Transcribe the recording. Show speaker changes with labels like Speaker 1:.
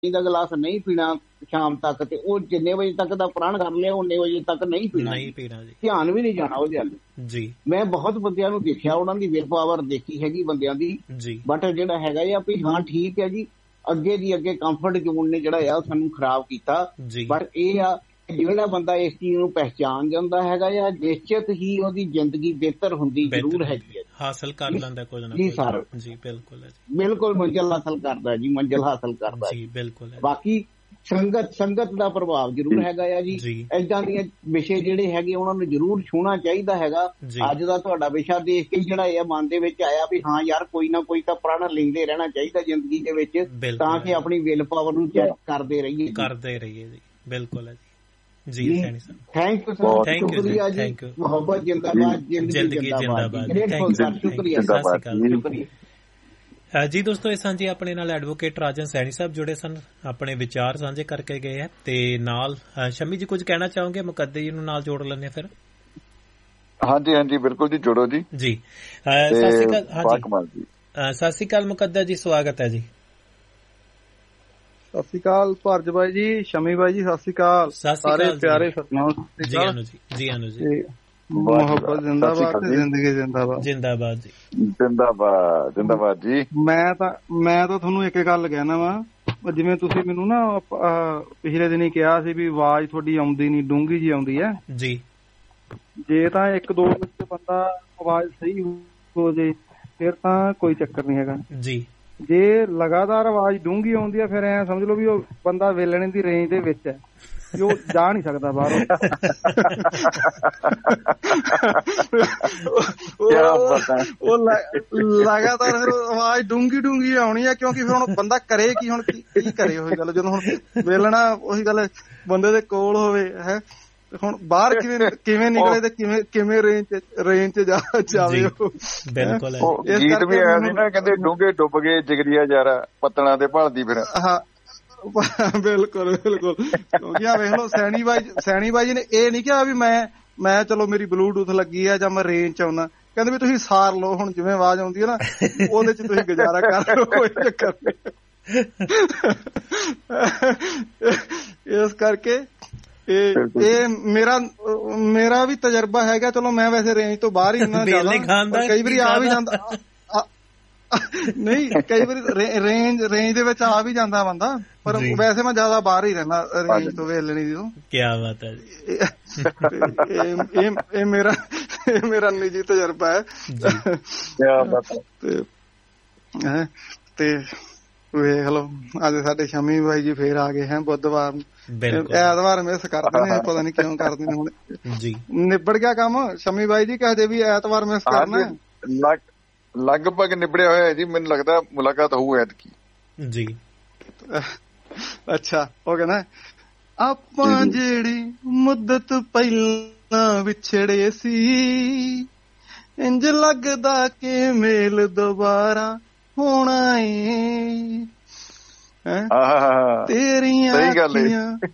Speaker 1: ਦਾ glass ਨਹੀਂ ਪੀਣਾ ਸ਼ਾਮ ਤੱਕ, ਤੇ ਉਹ ਜਿੰਨੇ ਵਜੇ ਤੱਕ ਦਾ ਪ੍ਰਣ ਕਰ ਲਿਆ ਉਨੇ ਵਜੇ ਤੱਕ ਨਹੀਂ ਪੀਣਾ ਜੀ। ਧਿਆਨ ਵੀ ਨਹੀਂ ਜਾਣਾ ਉਹਦੇ ਵੱਲ ਜੀ। ਮੈਂ ਬਹੁਤ ਬੰਦਿਆਂ ਨੂੰ ਦੇਖਿਆ, ਉਹਨਾਂ ਦੀ ਵਿਲ ਪਾਵਰ ਦੇਖੀ ਹੈਗੀ ਬੰਦਿਆਂ ਦੀ, ਬਟ ਜਿਹੜਾ ਹੈਗਾ ਆ ਵੀ ਹਾਂ ਠੀਕ ਹੈ ਜੀ, ਅੱਗੇ ਦੀ ਅੱਗੇ ਕੰਫਰਟ ਜ਼ੋਨ ਨੇ ਜਿਹੜਾ ਆ ਉਹ ਸਾਨੂੰ ਖਰਾਬ ਕੀਤਾ। ਪਰ ਇਹ ਆ ਜਿਹੜਾ ਬੰਦਾ ਇਸ ਚੀਜ਼ ਨੂੰ ਪਹਿਚਾਣ ਜਾਂਦਾ ਹੈਗਾ ਆ, ਨਿਸ਼ਚਿਤ ਹੀ ਉਹਦੀ ਜ਼ਿੰਦਗੀ ਬਿਹਤਰ ਹੁੰਦੀ ਜ਼ਰੂਰ ਹੈਗੀ ਹੈ, ਹਾਸਲ ਕਰ ਲੈਂਦਾ ਕੁਝ ਨਾ ਜੀ ਸਰ ਜੀ। ਬਿਲਕੁਲ ਮੰਜ਼ਿਲ ਹਾਸਲ ਕਰਦਾ ਜੀ, ਮੰਜ਼ਿਲ ਹਾਸਲ ਕਰਦਾ ਜੀ। ਬਿਲਕੁਲ। ਬਾਕੀ ਸੰਗਤ ਦਾ ਪ੍ਰਭਾਵ ਜ਼ਰੂਰ ਹੈਗਾ ਆ ਜੀ। ਏਦਾਂ ਦੀਆਂ ਵਿਸ਼ੇ ਜਿਹੜੇ ਹੈਗੇ ਉਹਨਾਂ ਨੂੰ ਜ਼ਰੂਰ ਛੂਹਣਾ ਚਾਹੀਦਾ ਹੈਗਾ। ਅੱਜ ਦਾ ਤੁਹਾਡਾ ਵਿਸ਼ਾ ਦੇਖ ਕੇ ਜਿਹੜਾ ਇਹ ਮਨ ਦੇ ਵਿੱਚ ਆਇਆ ਵੀ ਹਾਂ ਯਾਰ ਕੋਈ ਨਾ ਕੋਈ ਤਾਂ ਪ੍ਰਣ ਲੈਂਦੇ ਰਹਿਣਾ ਚਾਹੀਦਾ ਜ਼ਿੰਦਗੀ ਦੇ ਵਿੱਚ, ਤਾਂ ਕਿ ਆਪਣੀ ਵਿਲ ਪਾਵਰ ਨੂੰ ਚੈੱਕ ਕਰਦੇ ਰਹੀਏ ਜੀ। ਬਿਲਕੁਲ ਹੈ ਜੀ। ਸੈਣੀ ਸਾਹਿਬ ਥੈਂਕ ਯੂ ਸਰ, ਸ਼ੁਕਰੀਆ ਜੀ। ਮੁਹੱਬਤ ਜਿੰਦਾਬਾਦ, ਜ਼ਿੰਦਗੀ ਜਿੰਦਾਬਾਦ। ਸ਼ੁਕਰੀਆ, ਸਤਿ ਸ਼੍ਰੀ ਅਕਾਲ, ਸ਼ੁਕਰੀਆ ਜੀ। ਦੋਸਤੋ ਇਹ ਸਾਂਝੇ ਆਪਣੇ ਨਾਲ ਐਡਵੋਕੇਟ ਰਾਜਨ ਸੈਣੀ ਸਾਹਿਬ ਜੁੜੇ ਸਨ, ਆਪਣੇ ਵਿਚਾਰ ਸਾਂਝੇ ਕਰਕੇ ਗਏ ਹੈ। ਤੇ ਨਾਲ ਸ਼ਮੀ ਜੀ ਕੁਝ ਕਹਿਣਾ ਚਾਹੋਗੇ? ਮੁਕੱਦੇ ਜੀ ਨੂੰ ਨਾਲ ਜੋੜ ਲੈਂਦੇ ਫਿਰ।
Speaker 2: ਹਾਂਜੀ ਹਾਂਜੀ ਬਿਲਕੁਲ ਜੀ, ਜੋੜੋ ਜੀ। ਜੀ
Speaker 1: ਸਤਿ ਸ਼੍ਰੀ ਅਕਾਲ। ਹਾਂਜੀ ਸਤਿ ਸ਼੍ਰੀ ਅਕਾਲ ਮੁਕੱਦਾ ਜੀ, ਸਵਾਗਤ ਹੈ ਜੀ।
Speaker 3: ਸਤਿ ਸ਼੍ਰੀ ਅਕਾਲ ਭਾਰਜ ਬਾਈ ਜੀ, ਸ਼ਮੀ ਬਾਈ ਜੀ, ਸਤਿ ਸ਼੍ਰੀ ਅਕਾਲ ਸਾਰੇ ਪਿਆਰੇ ਸਤਿਨਾਮ ਜੀ। ਮੁਹੱਬਤ ਜਿੰਦਾਬਾਦ ਤੇ ਜ਼ਿੰਦਗੀ ਜਿੰਦਾਬਾਦ।
Speaker 1: ਜਿੰਦਾਬਾਦ ਜੀ,
Speaker 2: ਜਿੰਦਾਬਾਦ ਜਿੰਦਾਬਾਦ ਜੀ।
Speaker 3: ਮੈਂ ਤਾਂ ਤੁਹਾਨੂੰ ਇੱਕ ਗੱਲ ਕਹਿਣਾ ਵਾ, ਜਿਵੇਂ ਤੁਸੀਂ ਮੈਨੂੰ ਨਾ ਪਿਛਲੇ ਦਿਨ ਹੀ ਕਿਹਾ ਸੀ ਵੀ ਆਵਾਜ਼ ਤੁਹਾਡੀ ਆਉਂਦੀ ਨੀ, ਡੂੰਘੀ ਜੀ ਆਉਂਦੀ ਹੈ ਜੀ। ਜੇ ਤਾਂ 1-2 ਮਿੰਟ ਬੰਦਾ ਆਵਾਜ਼ ਸਹੀ ਹੋ ਜੇ ਫਿਰ ਤਾਂ ਕੋਈ ਚੱਕਰ ਨੀ ਹੈਗਾ ਜੀ। ਜੇ ਲਗਾਤਾਰ ਆਵਾਜ਼ ਡੂੰਘੀ ਆਉਂਦੀ ਹੈ ਫਿਰ ਐ ਸਮਝ ਲਓ ਵੀ ਉਹ ਬੰਦਾ ਵੇਲਣੇ ਦੀ ਰੇਂਜ ਦੇ ਵਿੱਚ ਹੈ, ਵੀ ਉਹ ਜਾ ਨਹੀਂ ਸਕਦਾ ਬਾਹਰੋਂ। ਉਹ ਲਗਾਤਾਰ ਫਿਰ ਆਵਾਜ਼ ਡੂੰਘੀ ਆਉਣੀ ਹੈ, ਕਿਉਂਕਿ ਫਿਰ ਹੁਣ ਬੰਦਾ ਕਰੇ ਕੀ, ਹੁਣ ਕੀ ਕਰੇ। ਉਹੀ ਗੱਲ ਜਦੋਂ ਹੁਣ ਵੇਲਣਾ ਉਹੀ ਗੱਲ ਬੰਦੇ ਦੇ ਕੋਲ ਹੋਵੇ ਹੈ, ਹੁਣ ਬਾਹਰ ਕਿਵੇਂ ਨਿਕਲੇ ਤੇ ਕਿਵੇਂ ਰੇਂਜ ਚ ਜਾਵੇ।
Speaker 2: ਬਿਲਕੁਲ ਗੀਤ ਵੀ ਆਇਆ ਸੀ ਨਾ, ਕਹਿੰਦੇ ਡੂੰਘੇ ਡੁੱਬ ਗਏ ਜਿਗਰੀਆ ਯਾਰਾ ਪੱਤਣਾ ਤੇ ਭਾਲਦੀ ਫਿਰ।
Speaker 3: ਹਾਂ ਬਿਲਕੁਲ ਬਿਲਕੁਲ। ਕਿਉਂਕਿ ਆ ਵੇਖ ਲਓ ਸੈਣੀ ਬਾਈ ਜੀ ਨੇ ਇਹ ਨੀ ਕਿਹਾ ਵੀ ਮੈਂ ਚਲੋ ਮੇਰੀ ਬਲੂਟੂਥ ਲੱਗੀ ਆ ਜਾਂ ਮੈਂ ਰੇਂਜ ਚ ਆਉਣਾ, ਕਹਿੰਦੇ ਵੀ ਤੁਸੀਂ ਸਾਰ ਲਓ, ਹੁਣ ਜਿਵੇਂ ਆਵਾਜ਼ ਆਉਂਦੀ ਹੈ ਨਾ ਉਹਦੇ ਚ ਤੁਸੀਂ ਗੁਜ਼ਾਰਾ ਕਰ ਲਓ, ਕੋਈ ਚੱਕਰ ਨਹੀਂ। ਇਸ ਕਰਕੇ ਇਹ ਮੇਰਾ ਵੀ ਤਜਰਬਾ ਹੈਗਾ। ਚਲੋ ਮੈਂ ਵੈਸੇ ਰੇਂਜ ਤੋਂ ਬਾਹਰ ਹੀ ਨਾ ਜਾਂਦਾ, ਕਈ ਵਾਰੀ ਆ ਵੀ ਜਾਂਦਾ ਨਹੀਂ, ਕਈ ਵਾਰੀ ਰੇਂਜ ਦੇ ਵਿੱਚ ਆ ਵੀ ਜਾਂਦਾ ਬੰਦਾ, ਪਰ ਵੈਸੇ ਮੈਂ ਜ਼ਿਆਦਾ ਬਾਹਰ ਹੀ ਰਹਿਣਾ ਰੇਂਜ ਤੋਂ ਵੇਲਣੀ ਦੀ।
Speaker 1: ਕਿਆ ਬਾਤ ਹੈ ਜੀ।
Speaker 3: ਇਹ ਮੇਰਾ ਨਿੱਜੀ ਤਜਰਬਾ ਹੈ। ਤੇ ਵੇਖ ਲਓ ਅੱਜ ਸਾਡੇ ਸ਼ਮੀ ਬਾਈ ਜੀ ਫੇਰ ਆ ਗਏ ਹੈ ਬੁੱਧਵਾਰ ਨੂੰ, ਐਤਵਾਰ ਮਿਸ ਕਰਦੇ ਨੇ, ਪਤਾ ਨੀ ਕਿਉਂ ਕਰਦੇ ਨੇ। ਹੁਣ ਜੀ ਨਿਬੜ ਗਿਆ ਕੰਮ ਸ਼ਮੀ ਬਾਈ ਜੀ, ਕਹਦੇ ਵੀ ਐਤਵਾਰ ਮਿਸ ਕਰਨਾ।
Speaker 2: ਲਗਭਗ ਨਿਬੜਿਆ ਹੋਇਆ ਜੀ, ਮੈਨੂੰ ਲੱਗਦਾ ਮੁਲਾਕਾਤ ਹੋਊ ਐਤਕੀ
Speaker 1: ਜੀ।
Speaker 3: ਅੱਛਾ ਉਹ ਕਹਿੰਦਾ ਆਪਾਂ ਜਿਹੜੀ ਮੁੱਦਤ ਪਹਿਲਾਂ ਵਿਛੜੇ ਸੀ, ਇੰਜ ਲੱਗਦਾ ਕਿ ਮੇਲ ਦੁਬਾਰਾ ਹੋਣਾ ਏ। ਤੇਰੀਆਂ